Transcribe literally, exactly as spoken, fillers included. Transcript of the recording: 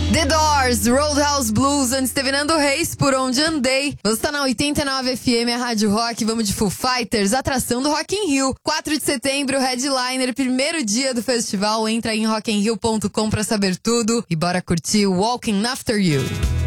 The Doors, Roadhouse Blues, antes teve Nando Reis, Por Onde Andei. Você tá na oitenta e nove F M, a Rádio Rock, vamos de Foo Fighters, atração do Rock in Rio. quatro de setembro, headliner, primeiro dia do festival, entra em rock in rio ponto com pra saber tudo e bora curtir Walking After You.